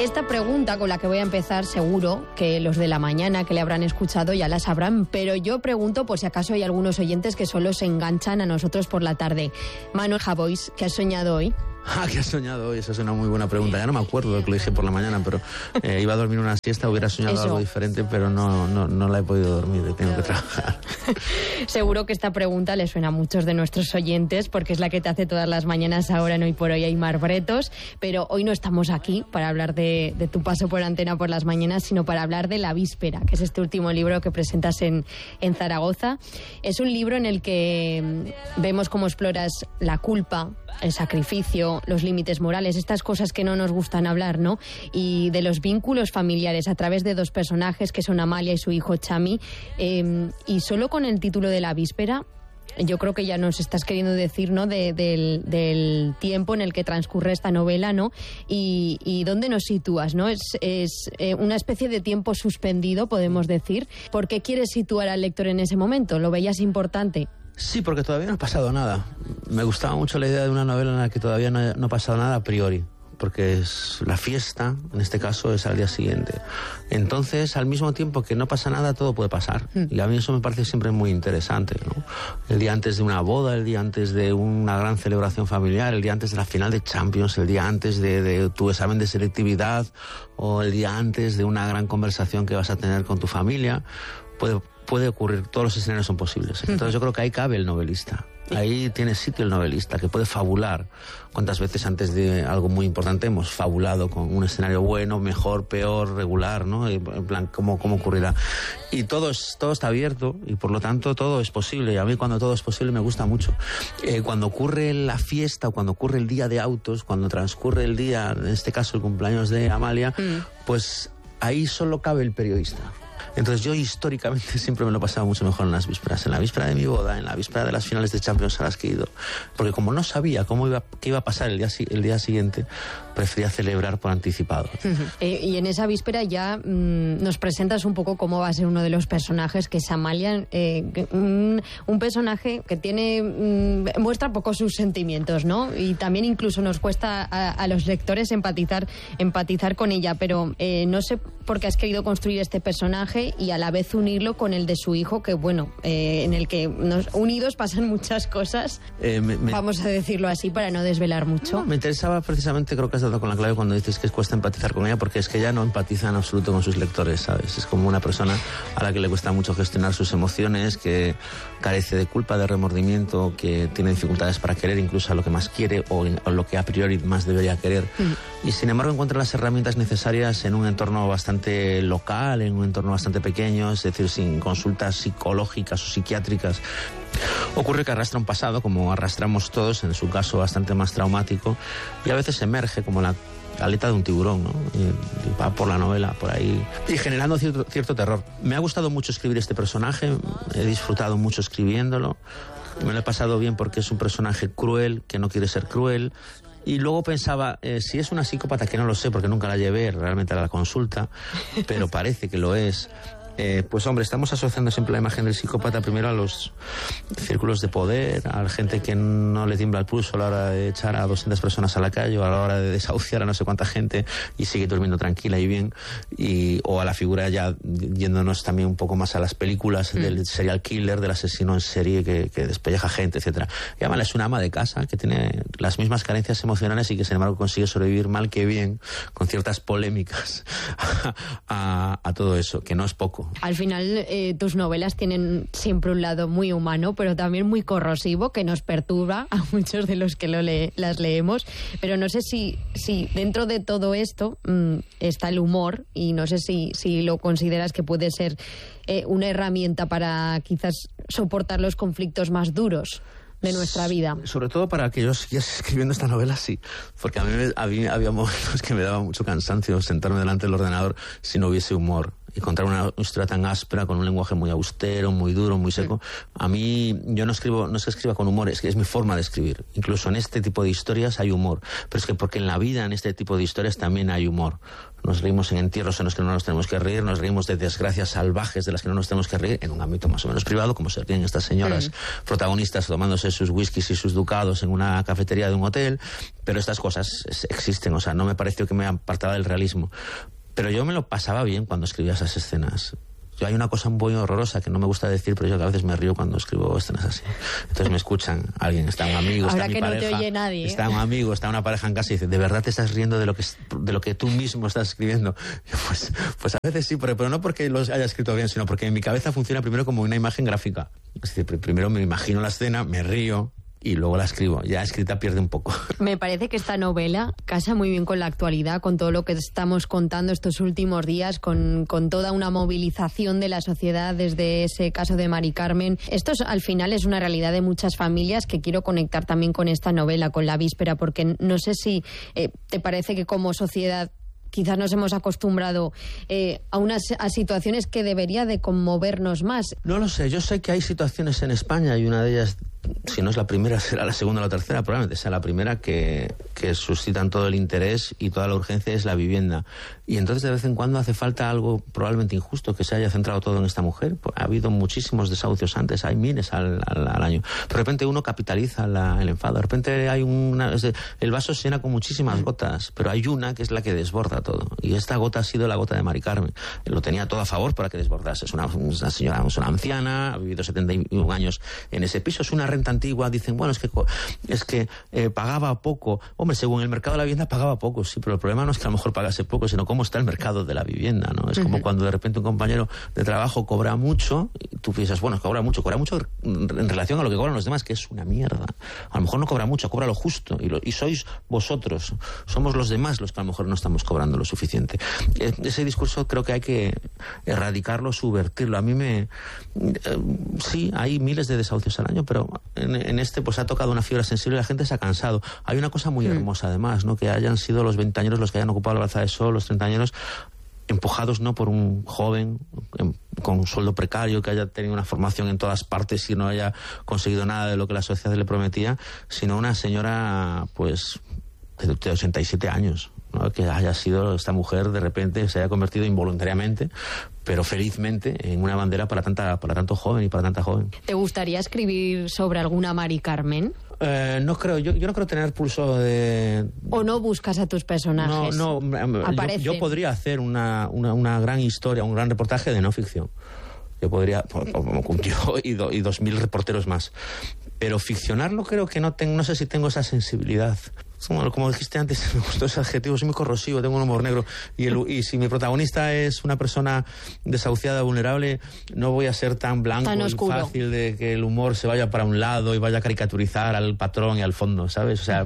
Esta pregunta con la que voy a empezar, seguro que los de la mañana que le habrán escuchado ya la sabrán, pero yo pregunto por si acaso hay algunos oyentes que solo se enganchan a nosotros por la tarde. Manuel Javois, ¿qué has soñado hoy? ¿Qué has soñado hoy? Esa es una muy buena pregunta. Ya no me acuerdo de lo que lo dije por la mañana, pero iba a dormir una siesta, hubiera soñado algo diferente, pero no la he podido dormir, tengo que trabajar. Seguro que esta pregunta le suena a muchos de nuestros oyentes, porque es la que te hace todas las mañanas ahora en Hoy por Hoy Aimar Bretos, pero hoy no estamos aquí para hablar de tu paso por Antena por las mañanas, sino para hablar de La Víspera, que es este último libro que presentas en Zaragoza. Es un libro en el que vemos cómo exploras la culpa, el sacrificio, los límites morales, estas cosas que no nos gustan hablar, ¿no? Y de los vínculos familiares a través de dos personajes que son Amalia y su hijo Chami. Y solo con el título de La Víspera, yo creo que ya nos estás queriendo decir, ¿no?, del tiempo en el que transcurre esta novela, ¿no? Y dónde nos sitúas, ¿no? Es una especie de tiempo suspendido, podemos decir. ¿Por qué quieres situar al lector en ese momento? ¿Lo veías importante? Sí, porque todavía no ha pasado nada. Me gustaba mucho la idea de una novela en la que todavía no ha pasado nada a priori, porque es la fiesta, en este caso, es al día siguiente. Entonces, al mismo tiempo que no pasa nada, todo puede pasar. Y a mí eso me parece siempre muy interesante, ¿no? El día antes de una boda, el día antes de una gran celebración familiar, el día antes de la final de Champions, el día antes de tu examen de selectividad, o el día antes de una gran conversación que vas a tener con tu familia, puede ocurrir, todos los escenarios son posibles. Entonces yo creo que ahí cabe el novelista. Ahí tiene sitio el novelista, que puede fabular. ¿Cuántas veces antes de algo muy importante hemos fabulado con un escenario bueno, mejor, peor, regular, ¿no? En plan, ¿cómo ocurrirá? Y todo está abierto y por lo tanto todo es posible. Y a mí cuando todo es posible me gusta mucho. Cuando ocurre la fiesta o cuando ocurre el día de autos, cuando transcurre el día, en este caso el cumpleaños de Amalia, pues ahí solo cabe el periodista. Entonces yo históricamente siempre me lo he pasado mucho mejor en las vísperas, en la víspera de mi boda, en la víspera de las finales de Champions a las que he ido, porque como no sabía qué iba a pasar el día siguiente, prefería celebrar por anticipado. Y en esa víspera ya nos presentas un poco cómo va a ser uno de los personajes, que es Amalia, un personaje que muestra poco sus sentimientos, ¿no? Y también incluso nos cuesta a los lectores empatizar con ella, pero no sé por qué has querido construir este personaje y a la vez unirlo con el de su hijo, que bueno, en el que unidos pasan muchas cosas, vamos a decirlo así para no desvelar mucho. Me interesaba precisamente, creo que has dado con la clave cuando dices que cuesta empatizar con ella, porque es que ella no empatiza en absoluto con sus lectores, ¿sabes? Es como una persona a la que le cuesta mucho gestionar sus emociones, que carece de culpa, de remordimiento, que tiene dificultades para querer incluso a lo que más quiere o lo que a priori más debería querer. Y sin embargo encuentra las herramientas necesarias en un entorno bastante local, en un entorno bastante pequeño, es decir, sin consultas psicológicas o psiquiátricas. Ocurre que arrastra un pasado, como arrastramos todos, en su caso bastante más traumático, y a veces emerge como la aleta de un tiburón, ¿no? Y va por la novela, por ahí, y generando cierto terror. Me ha gustado mucho escribir este personaje, he disfrutado mucho escribiéndolo, me lo he pasado bien porque es un personaje cruel, que no quiere ser cruel. Y luego pensaba, si es una psicópata, que no lo sé porque nunca la llevé realmente a la consulta, pero parece que lo es. Pues hombre, estamos asociando siempre la imagen del psicópata primero a los círculos de poder, a la gente que no le tiembla el pulso a la hora de echar a 200 personas a la calle o a la hora de desahuciar a no sé cuánta gente y sigue durmiendo tranquila y bien, o a la figura, ya yéndonos también un poco más a las películas del serial killer, del asesino en serie que despelleja gente, etcétera. Y además es una ama de casa que tiene las mismas carencias emocionales y que sin embargo consigue sobrevivir mal que bien, con ciertas polémicas a todo eso, que no es poco. Al final, tus novelas tienen siempre un lado muy humano, pero también muy corrosivo, que nos perturba a muchos de los que las leemos. Pero no sé si dentro de todo esto está el humor, y no sé si lo consideras que puede ser una herramienta para quizás soportar los conflictos más duros de nuestra vida. Sobre todo para que yo siguiera escribiendo esta novela, sí. Porque a mí había momentos que me daba mucho cansancio sentarme delante del ordenador si no hubiese humor. y contar una historia tan áspera, con un lenguaje muy austero, muy duro, muy seco. A mí, yo no es que escriba con humor, es que es mi forma de escribir. Incluso en este tipo de historias hay humor, pero es que porque en la vida, en este tipo de historias también hay humor. Nos reímos en entierros en los que no nos tenemos que reír, nos reímos de desgracias salvajes de las que no nos tenemos que reír, en un ámbito más o menos privado, como se ríen estas señoras protagonistas tomándose sus whiskies y sus ducados en una cafetería de un hotel, pero estas cosas existen, o sea, no me pareció que me apartaba del realismo. Pero yo me lo pasaba bien cuando escribía esas escenas. Hay una cosa muy horrorosa que no me gusta decir, pero yo a veces me río cuando escribo escenas así. Entonces me escuchan alguien, está un amigo, ahora está mi que pareja, no te oye nadie, está un amigo, está una pareja en casa y dice, ¿de verdad te estás riendo de lo que tú mismo estás escribiendo? Pues a veces sí, pero no porque lo haya escrito bien, sino porque en mi cabeza funciona primero como una imagen gráfica. Es decir, primero me imagino la escena, me río, y luego la escribo. Ya escrita pierde un poco. Me parece que esta novela casa muy bien con la actualidad, con todo lo que estamos contando estos últimos días, con toda una movilización de la sociedad desde ese caso de Mari Carmen. Esto al final es una realidad de muchas familias que quiero conectar también con esta novela, con La víspera, porque no sé si te parece que como sociedad quizás nos hemos acostumbrado a situaciones que debería de conmovernos más. No lo sé, yo sé que hay situaciones en España y una de ellas, si no es la primera, será la segunda o la tercera, probablemente sea la primera, que suscitan todo el interés y toda la urgencia, es la vivienda. Y entonces de vez en cuando hace falta algo probablemente injusto, que se haya centrado todo en esta mujer. Ha habido muchísimos desahucios antes, hay miles al año. Pero de repente uno capitaliza el enfado, de repente hay el vaso se llena con muchísimas gotas, pero hay una que es la que desborda todo. Y esta gota ha sido la gota de Mari Carmen. Lo tenía todo a favor para que desbordase. Es una señora, es una anciana, ha vivido 71 años en ese piso, es una renta antigua. Dicen, bueno, es que pagaba poco. Hombre, según el mercado de la vivienda pagaba poco, sí, pero el problema no es que a lo mejor pagase poco, sino cómo está el mercado de la vivienda, ¿no? Es como cuando de repente un compañero de trabajo cobra mucho y tú piensas, bueno, cobra mucho en relación a lo que cobran los demás, que es una mierda. A lo mejor no cobra mucho, cobra lo justo, y sois vosotros, somos los demás los que a lo mejor no estamos cobrando lo suficiente. Ese discurso creo que hay que erradicarlo, subvertirlo. A mí sí, hay miles de desahucios al año, pero en este pues ha tocado una fibra sensible y la gente se ha cansado. Hay una cosa muy hermosa además, ¿no? Que hayan sido los 20añeros los que hayan ocupado la Plaza de Sol, los 30añeros, empujados no por un joven con un sueldo precario que haya tenido una formación en todas partes y no haya conseguido nada de lo que la sociedad le prometía, sino una señora pues de 87 años, ¿no? Que haya sido esta mujer, de repente se haya convertido involuntariamente, pero felizmente, en una bandera para tanto joven y para tanta joven. ¿Te gustaría escribir sobre alguna Mari Carmen? No creo, yo no creo tener pulso de... ¿O no buscas a tus personajes? No, yo podría hacer una gran historia, un gran reportaje de no ficción. Yo podría, con yo y 2000 reporteros más. Pero ficcionarlo creo que no sé si tengo esa sensibilidad. Como dijiste antes, me gustó ese adjetivo, soy muy corrosivo, tengo un humor negro. Y si mi protagonista es una persona desahuciada, vulnerable, no voy a ser tan blanco y fácil de que el humor se vaya para un lado y vaya a caricaturizar al patrón y al fondo, ¿sabes? O sea,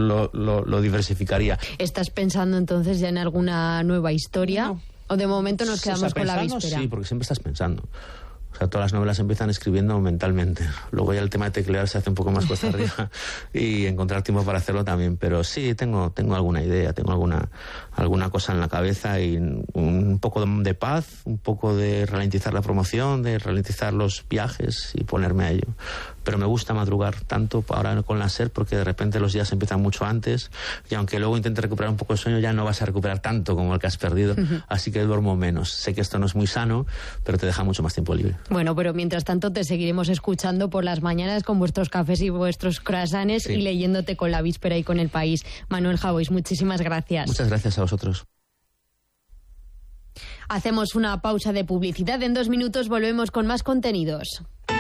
lo diversificaría. ¿Estás pensando entonces ya en alguna nueva historia? No. ¿O de momento nos quedamos con La víspera? Sí, porque siempre estás pensando. O sea, todas las novelas empiezan escribiendo mentalmente. Luego ya el tema de teclear se hace un poco más cuesta arriba y encontrar tiempo para hacerlo también. Pero sí, tengo alguna idea, tengo alguna cosa en la cabeza y un poco de paz, un poco de ralentizar la promoción, de ralentizar los viajes y ponerme a ello. Pero me gusta madrugar tanto ahora con la SER porque de repente los días empiezan mucho antes y aunque luego intente recuperar un poco el sueño ya no vas a recuperar tanto como el que has perdido. Así que duermo menos. Sé que esto no es muy sano, pero te deja mucho más tiempo libre. Bueno, pero mientras tanto te seguiremos escuchando por las mañanas con vuestros cafés y vuestros croissants y leyéndote con La víspera y con El País. Manuel Javois, muchísimas gracias. Muchas gracias a vosotros. Hacemos una pausa de publicidad. En 2 minutos volvemos con más contenidos.